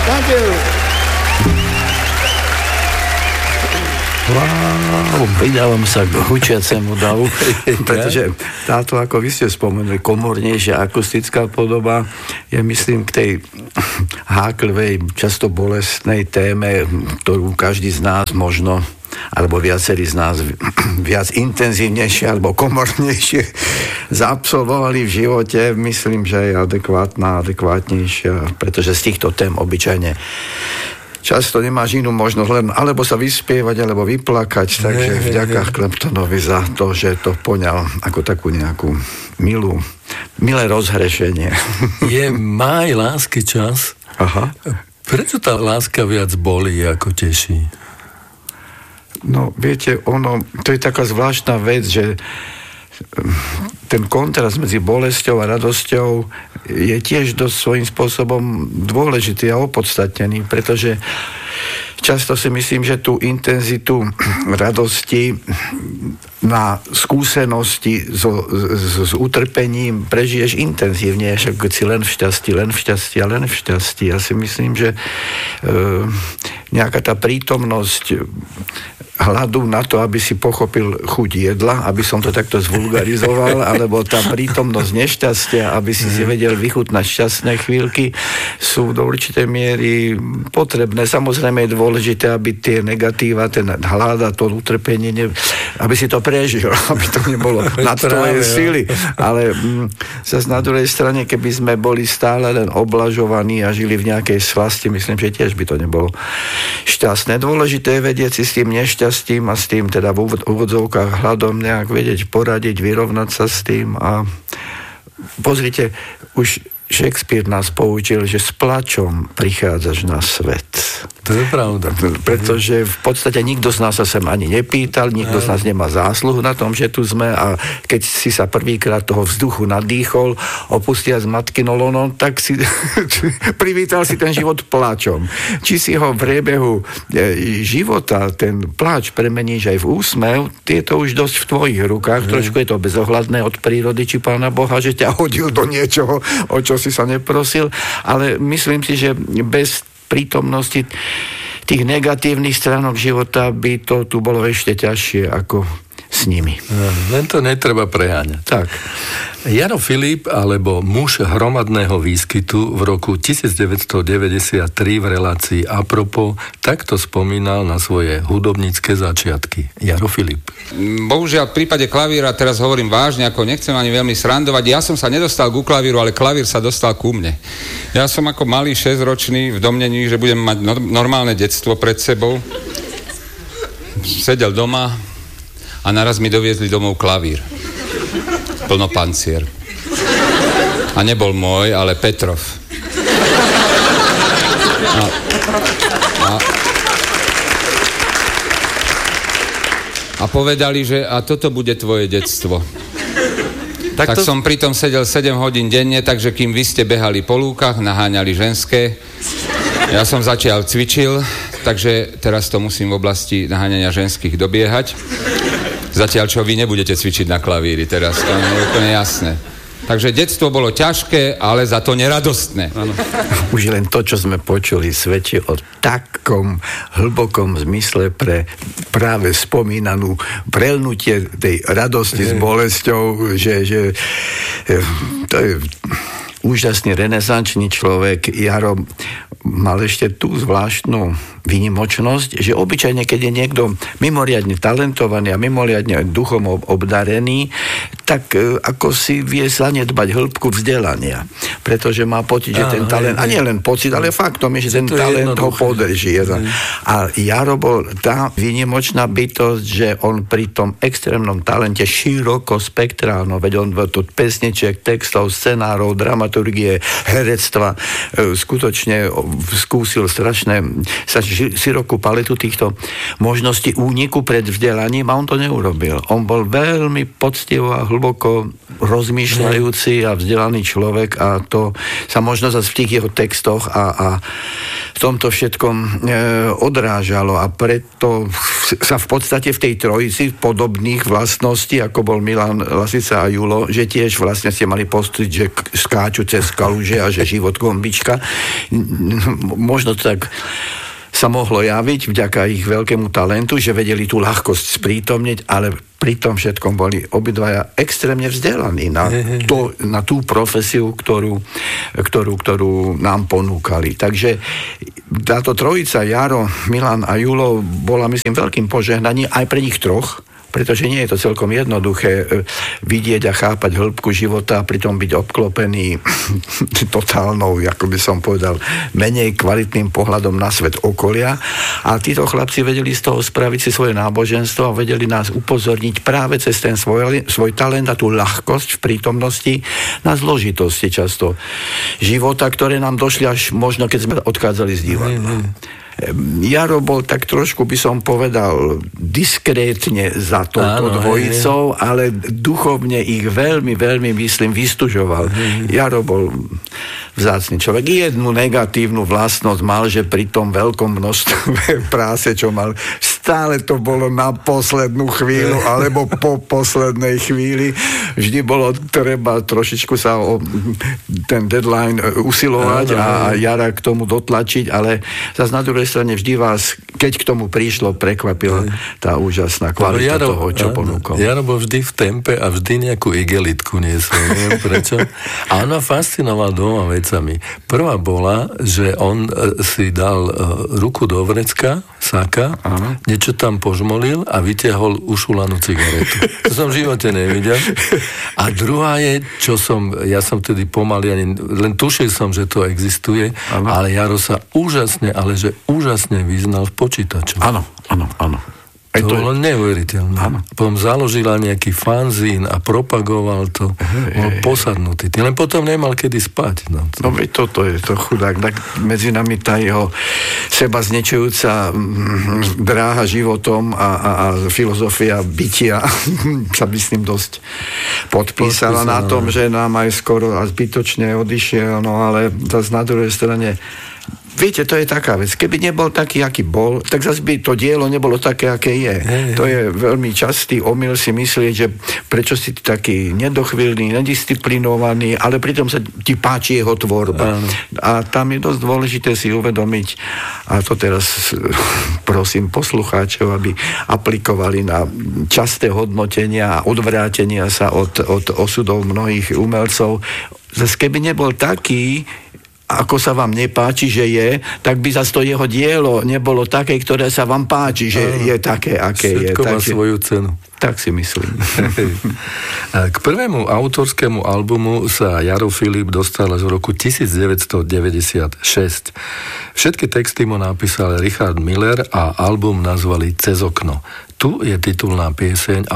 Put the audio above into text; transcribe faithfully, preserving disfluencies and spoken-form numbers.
Thank you. Wow, pridávam sa k hučiacemu davu, pretože táto, ako vy ste spomenuli, komornejšia akustická podoba je, myslím, k tej háklivej, často bolestnej téme, ktorú každý z nás možno, alebo viacerí z nás viac intenzívnejšie alebo komornejšie zaabsolvovali v živote, myslím, že je adekvátna, adekvátnejšia, pretože z týchto tém obyčajne často nemáš inú možnosť len alebo sa vyspievať, alebo vyplakať, takže ne, vďaka ne, ne. Claptonovi za to, že to poňal ako takú nejakú milú, milé rozhrešenie. Je máj lásky čas. Aha. Prečo tá láska viac bolí ako teší? No, viete, ono, to je taká zvláštna vec, že ten kontrast medzi bolesťou a radosťou je tiež dosť svojím spôsobom dôležitý a opodstatnený, pretože často si myslím, že tú intenzitu radosti na skúsenosti so, s, s utrpením prežiješ intenzívne, však keď si len v šťastí, len v šťastí a len v šťastí. Ja si myslím, že e, nejaká tá prítomnosť hladu na to, aby si pochopil chuť jedla, aby som to takto zvulgarizoval, alebo tá prítomnosť nešťastia, aby si si vedel vychutnať šťastné chvíľky, sú do určitej miery potrebné. Samozrejme je dôležité, aby tie negatíva, ten hlad a to utrpenie, ne, aby si to prežil, aby to nebolo nad tvoje sily. Ale mm, zase na druhej strane, keby sme boli stále len oblažovaní a žili v nejakej slasti, myslím, že tiež by to nebolo šťastné. Dôležité je vedieť si s tým nešťastím a s tým teda v úvodzovkách hľadom nejak vedieť poradiť, vyrovnať sa s tým a pozrite, už Shakespeare nás poučil, že s plačom prichádzaš na svet. To je pravda. Pretože v podstate nikto z nás sa sem ani nepýtal, nikto z nás nemá zásluhu na tom, že tu sme a keď si sa prvýkrát toho vzduchu nadýchol, opustia z matkyno lono, tak si privítal si ten život plačom. Či si ho v priebehu života, ten pláč premeníš aj v úsmev, je to už dosť v tvojich rukách, trošku je to bezohľadné od prírody či Pána Boha, že ťa hodil do niečoho, o čo si sa neprosil, ale myslím si, že bez prítomnosti tých negatívnych stránok života by to tu bolo ešte ťažšie ako s nimi. Len to netreba preháňať. Tak. Jaro Filip, alebo muž hromadného výskytu v roku devätnásťstodeväťdesiattri v relácii Apropo takto spomínal na svoje hudobnícke začiatky. Jaro Filip. Bohužiaľ, v prípade klavíra, teraz hovorím vážne, ako nechcem ani veľmi srandovať, ja som sa nedostal ku klavíru, ale klavír sa dostal ku mne. Ja som ako malý šesťročný v domnení, že budem mať normálne detstvo pred sebou. Sedel doma a naraz mi doviezli domov klavír. Plnopancier. A nebol môj, ale Petrov. A, a, a povedali, že a toto bude tvoje detstvo. Tak, tak to... som pritom sedel sedem hodín denne, takže kým vy ste behali po lúkach, naháňali ženské, ja som zatiaľ cvičil, takže teraz to musím v oblasti naháňania ženských dobiehať. Zatiaľ, čo vy nebudete cvičiť na klavíri teraz, to je úplne jasné. Takže detstvo bolo ťažké, ale za to neradostné. Ano. Už len to, čo sme počuli, svedčí o takom hlbokom zmysle pre práve spomínanú prelnutie tej radosti s bolesťou, že, že to je úžasný renesančný človek. Jaro mal ešte tú zvláštnu výnimočnosť, že obyčajne, keď je niekto mimoriadne talentovaný a mimoriadne duchom obdarený, tak ako si vie zanedbať hĺbku vzdelania. Pretože má pocit, že ten talent, a nie len pocit, ale faktom je, že ten talent ho podrží. A Jaro bol tá výnimočná bytosť, že on pri tom extrémnom talente široko spektrálno, veď on od pesničiek, textov, scenárov, dramaturgie, herectva skutočne skúsil strašné sa širokú paletu týchto možností úniku pred vzdelaním a on to neurobil. On bol veľmi poctivo a hlboko rozmýšľajúci a vzdelaný človek a to sa možno zase v tých jeho textoch a, a v tomto všetkom e, odrážalo a preto sa v podstate v tej trojici podobných vlastností, ako bol Milan, Lasica a Julo, že tiež vlastne ste mali pocit, že skáču cez kaluže a že život gombička. Možno to tak sa mohlo javiť vďaka ich veľkému talentu, že vedeli tú ľahkosť sprítomniť, ale pri tom všetkom boli obidvaja extrémne vzdelaní na, to, na tú profesiu, ktorú, ktorú, ktorú nám ponúkali. Takže táto trojica, Jaro, Milan a Julo, bola, myslím, veľkým požehnaním aj pre nich troch, pretože nie je to celkom jednoduché vidieť a chápať hĺbku života a pritom byť obklopený totálnou, ako by som povedal, menej kvalitným pohľadom na svet okolia. A títo chlapci vedeli z toho spraviť si svoje náboženstvo a vedeli nás upozorniť práve cez ten svoj, svoj talent a tú ľahkosť v prítomnosti na zložitosti často života, ktoré nám došli až možno, keď sme odchádzali z divadla. Jaro bol tak trošku, by som povedal, diskrétne za touto dvojicou, ale duchovne ich veľmi, veľmi, myslím, vystužoval. Mm. Jaro bol vzácny človek. Jednu negatívnu vlastnosť mal, že pri tom veľkom množstve práce, čo mal, stále to bolo na poslednú chvíľu, alebo po poslednej chvíli. Vždy bolo treba trošičku sa o ten deadline usilovať a Jara k tomu dotlačiť, ale zase na druhej strane vždy vás, keď k tomu prišlo, prekvapila tá úžasná kvalita Jaro, toho, čo ponúkol. Jaro bol vždy v tempe a vždy nejakú igelitku niesol, neviem prečo. A on ma fascinoval dvoma vecami. Prvá bola, že on si dal ruku do vrecka, saka, aha, niečo tam požmolil a vytiahol ušulanú cigaretu. To som v živote nevidel. A druhá je, čo som, ja som tedy pomaly, ani, len tušil som, že to existuje, ano, ale Jaro sa úžasne, ale že úžasne vyznal v počítaču. Áno, áno, áno. To, to bolo neuveriteľné. Áno. Potom založila nejaký fanzín a propagoval to. Hey, bol posadnutý. Ty len potom nemal kedy spať. No, to... no veď toto je to chudák. Tak medzi nami tá jeho seba znečujúca dráha životom a, a, a filozofia bytia sa myslím dosť podpísala, podpísala na tom, že nám aj skoro a zbytočne odišiel, no ale zase na druhej strane viete, to je taká vec. Keby nebol taký, aký bol, tak zase by to dielo nebolo také, aké je. Hey, to je veľmi častý omyl si myslieť, že prečo si taký nedochvíľný, nedisciplinovaný, ale pritom sa ti páči jeho tvorba. Áno. A tam je dosť dôležité si uvedomiť, a to teraz prosím poslucháčov, aby aplikovali na časté hodnotenia a odvrátenia sa od, od osudov mnohých umelcov. Zase keby nebol taký, ako sa vám nepáči, že je, tak by zase to jeho dielo nebolo také, ktoré sa vám páči, že Áno. je také, aké Všetko je. Všetko má Takže, svoju cenu. Tak si myslím. K prvému autorskému albumu sa Jaro Filip dostal až v roku devätnásťstodeväťdesiatšesť. Všetky texty mu napísal Richard Miller a album nazvali Cez okno. Tu je titulná pieseň